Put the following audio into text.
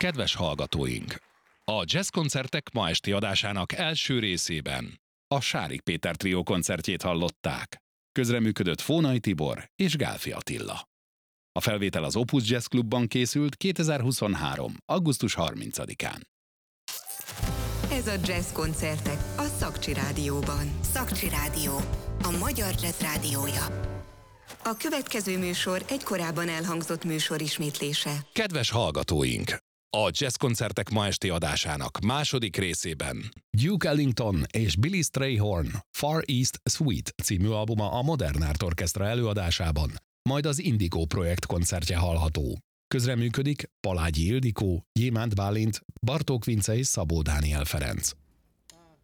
Kedves hallgatóink! A jazzkoncertek ma esti adásának első részében a Sárik Péter trió koncertjét hallották. Közreműködött Fónay Tibor és Gálfi Attila. A felvétel az Opus Jazz Clubban készült 2023. augusztus 30-án. Ez a Jazz koncertek a Szakcsi Rádióban. Szakcsi Rádió, a magyar jazz rádiója. A következő műsor egy korábban elhangzott műsor ismétlése. Kedves hallgatóink! A jazzkoncertek ma esti adásának második részében Duke Ellington és Billy Strayhorn Far East Suite című albuma a Modern Art Orchestra előadásában, majd az Indigo projekt koncertje hallható. Közreműködik Palágyi Ildikó, Gyémánt Bálint, Bartók Vince és Szabó Dániel Ferenc.